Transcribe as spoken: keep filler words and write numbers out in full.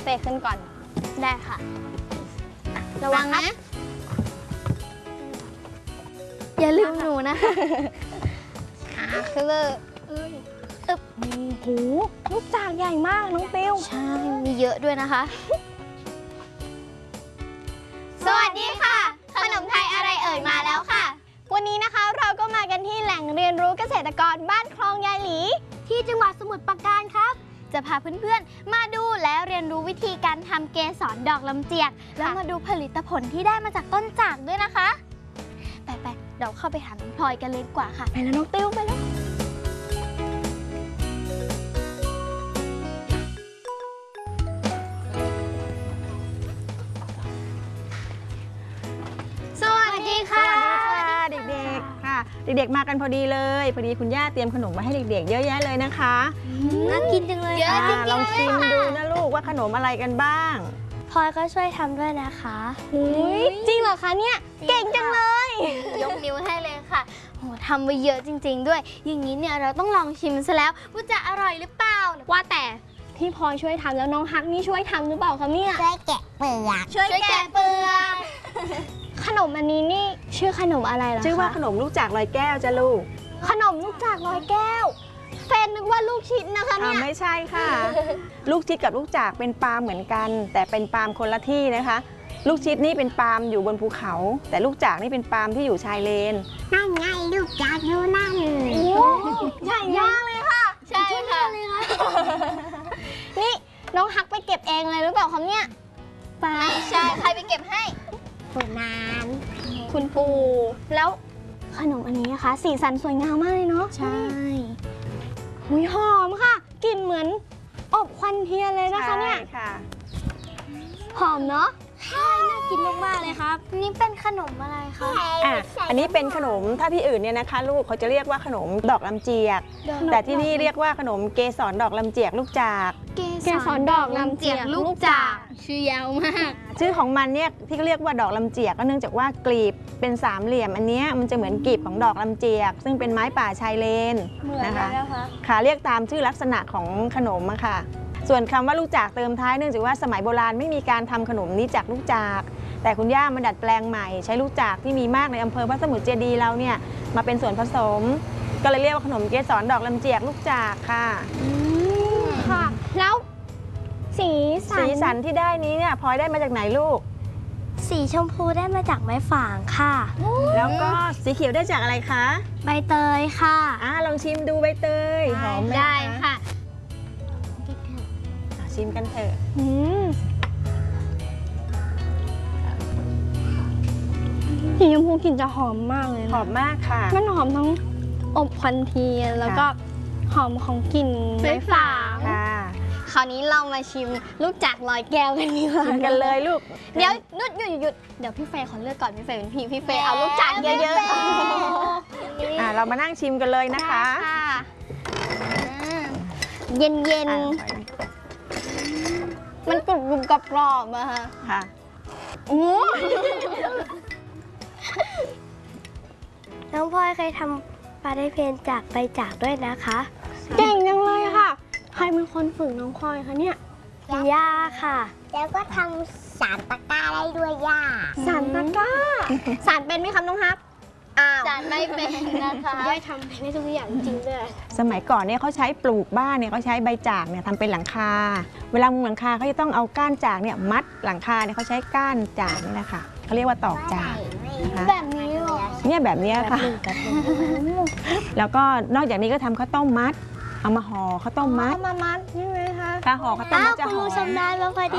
ฟย์ขึ้นก่อนได้ค่ะระวังนะอย่าลืมหนูนะคะอ่ะคือเลยอึบโอ้โหลูกจากใหญ่มากน้องติวใช่มีเยอะด้วยนะคะสวัสดีค่ะ ขนมไทยอะไรเอ่ยมาแล้วค่ะ วันนี้นะคะเราก็มากันที่แหล่งเรียนรู้เกษตรกรบ้านคลองยายหลีที่จังหวัดสมุทรปราการครับจะพาเพื่อนๆมาดูและเรียนรู้วิธีการทำเกสรดอกลำเจียกแล้วมาดูผลิตผลที่ได้มาจากต้นจากด้วยนะคะไปๆเราเข้าไปหาน้องพลอยกันเลยดีกว่าค่ะไปแล้วน้องติวไปแล้วสวัสดีค่ะสวัสดีค่ะเด็กๆค่ะเด็กๆมากันพอดีเลยพอดีคุณย่าเตรียมขนมมาให้เด็กๆเยอะแยะเลยนะคะน่ากินจังเลยเยอะจริงๆลองชิมดูนะลูกว่าขนมอะไรกันบ้างพลอยก็ช่วยทำด้วยนะคะอุ้ยจริงเหรอคะเนี่ยเก่งจังเลยยกนิ้วให้เลยค่ะโหทำไปเยอะจริงๆด้วยอย่างนี้เนี่ยเราต้องลองชิมซะแล้วว่าจะอร่อยหรือเปล่าว่าแต่พี่พลอยช่วยทำแล้วน้องฮักนี่ช่วยทำหรือเปล่าคะเนี่ยช่วยแกะเปลือกช่วยแกะเปลือกขนมอันนี้นี่ชื่อขนมอะไรล่ะคะชื่อว่าขนมลูกจากลอยแก้วจ้ะลูกขนมลูกจากลอยแก้วเฟนนึกว่าลูกชิดนะคะเนี่ยไม่ใช่ค่ะ ลูกชิดกับลูกจากเป็นปาล์มเหมือนกัน แต่เป็นปาล์มคนละที่นะคะ ลูกชิดนี่เป็นปาล์มอยู่บนภูเขา แต่ลูกจากนี่เป็นปาล์มที่อยู่ชายเลนนั่นไงลูกจากอยู่นั่นใหญ่มากเลยค่ะใช่ค่ะเลยค่ะนี่น้องฮักไปเก็บเองเลยหรือเปล่าคะเนี่ยไปใช่ใครไปเก็บให้คุณนานคุณปู่แล้วขนมอันนี้นะคะสีสันสวยงามมากเลยเนาะใช่หุยหอมค่ะกลิ่นเหมือนอบควันเทียนเลยนะคะเนี่ยหอมเนาะใช่น่ากินมากๆเลยครับนี่เป็นขนมอะไรคะอ่ะอันนี้เป็นขนมถ้าที่อื่นเนี่ยนะคะลูกเขาจะเรียกว่าขนมดอกลำเจียกแต่ที่นี่เรียกว่าขนมเกสรดอกลำเจียกลูกจากเกสรดอกลำเจียกลูกจากชื่อยาวมากชื่อของมันเนี่ยที่เขาเรียกว่าดอกลำเจียกก็เนื่องจากว่ากลีบเป็นสามเหลี่ยมอันนี้มันจะเหมือนกลีบของดอกลำเจียกซึ่งเป็นไม้ป่าชายเลนนะคะค่ะเรียกตามชื่อลักษณะของขนมอะค่ะส่วนคำว่าลูกจากเติมท้ายเนื่องจากว่าสมัยโบราณไม่มีการทำขนมนี้จากลูกจากแต่คุณย่ามาดัดแปลงใหม่ใช้ลูกจากที่มีมากในอำเภอพระสมุทรเจดีย์เราเนี่ยมาเป็นส่วนผสมก็เลยเรียกว่าขนมเกสรดอกลำเจียกลูกจากค่ะค่ะแล้วสีสันสีสันที่ได้นี้เนี่ยพลอยได้มาจากไหนลูกสีชมพูได้มาจากไม้ฝางค่ะแล้วก็สีเขียวได้จากอะไรคะใบเตยค่ะอ่าลองชิมดูใบเตยหอมไหมได้ค่ะชิมกันเถอะสีชมพูกลิ่นจะหอมมากเลยหอมมากค่ะมันหอมทั้งอบควันเทียนแล้วก็หอมของกลิ่นไม้ฝางคราวนี้เรามาชิมลูกจากลอยแก้วกันดีกว่าชิมกันเลยลูกเดี๋ยวนุดหยุดหยุดเดี๋ยวพี่เฟย์ขอเลือกก่อนพี่เฟย์เป็นพี่พี่เฟย์เอาลูกจากเยอะๆอ่าเรามานั่งชิมกันเลยนะคะเย็นเย็นมันกรุบกรุบกรอบกรอบอะค่ะค่ะโอ้น้องพลอยเคยทำปลาได้เพนจากใบจากด้วยนะคะเก่งจังเลยค่ะใครเป็นคนฝึกน้องพลอยคะเนี่ยย่าค่ะแล้วก็ทำสารตะกร้าได้ด้วยย่าสารตะกร้าสารเป็นไหมคะน้องฮักสารไม่เป็นนะคะย่าทำเป็นได้ทุกอย่างจริงเลยสมัยก่อนเนี่ยเขาใช้ปลูกบ้านเนี่ยเขาใช้ใบจากเนี่ยทำเป็นหลังคาเวลามุงหลังคาเขาจะต้องเอาก้านจากเนี่ยมัดหลังคาเนี่ยเขาใช้ก้านจากนี่แหละค่ะเขาเรียกว่าตอกจากนะคะแบบนี้หรอเนี่ยแบบนี้ค่ะแล้วก็นอกจากนี้ก็ทำข้าวต้มมัดเอามาห่อข้าวต้มมัดเอามามัดใช่ไหมคะค่ะห่อข้าวต้มมัดจะห่อคุณชำนาญมาพอดี